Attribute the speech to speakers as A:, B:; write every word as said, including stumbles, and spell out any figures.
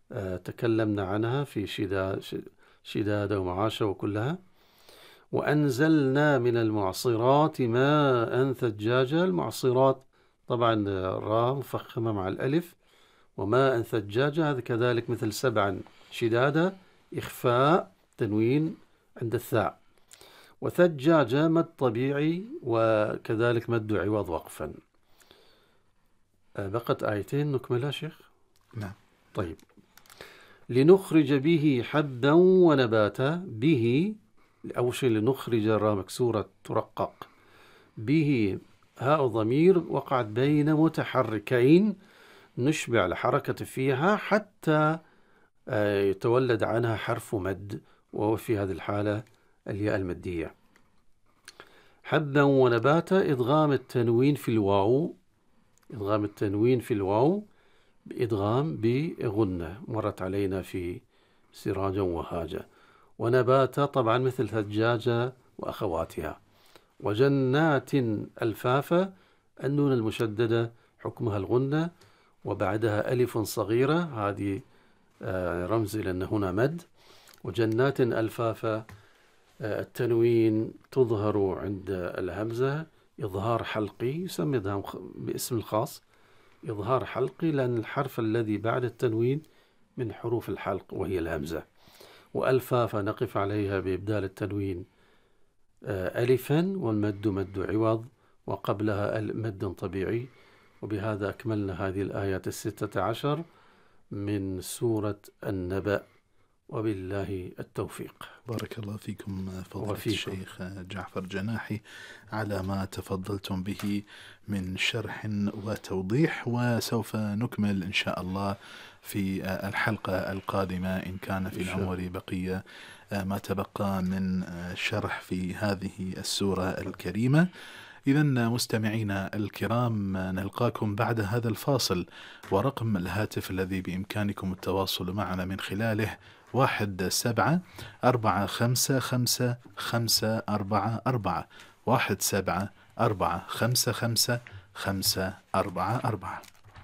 A: تكلمنا عنها في شدادة ومعاشة وكلها. وأنزلنا من المعصرات ماء ثجاجا. المعصرات طبعا راء مفخمة مع الألف، وماء ثجاجا هذا كذلك مثل سبعا شدادة إخفاء تنوين عند الثاء. وثجاجة مد طبيعي وكذلك مد عوض وقفا. بقت آيتين نكملها شيخ.
B: نعم.
A: طيب. لنخرج به حبا ونباتا. به أول شيء لنخرج الراء مكسورة ترقق. به هاء ضمير وقعت بين متحركين نشبع الحركة فيها حتى يتولد عنها حرف مد، وهو في هذه الحالة الياء المدية. حبا ونباتا إدغام التنوين في الواو، إدغام التنوين في الواو بإدغام بغنة مرت علينا في سراجا وهاجا. ونباتا طبعا مثل ثجاجة وأخواتها. وجنات الفافة النون المشددة حكمها الغنة وبعدها ألف صغيرة، هذه رمز إلى أن هنا مد. وجنات الفافة التنوين تظهر عند الهمزة إظهار حلقي، يسمى باسم الخاص إظهار حلقي، لأن الحرف الذي بعد التنوين من حروف الحلق وهي الهمزة. وألفافة نقف عليها بإبدال التنوين ألفا، والمد مد عوض وقبلها مد طبيعي. وبهذا أكملنا هذه الآيات الستة عشر من سورة النبأ، وبالله التوفيق.
B: بارك الله فيكم فضيلة الشيخ جعفر جناحي على ما تفضلتم به من شرح وتوضيح. وسوف نكمل إن شاء الله في الحلقة القادمة إن كان في العمر بقية ما تبقى من شرح في هذه السورة الكريمة. إذن مستمعينا الكرام نلقاكم بعد هذا الفاصل، ورقم الهاتف الذي بإمكانكم التواصل معنا من خلاله واحد سبعة أربعة خمسة خمسة خمسة أربعة أربعة واحد سبعة أربعة خمسة خمسة خمسة أربعة أربعة.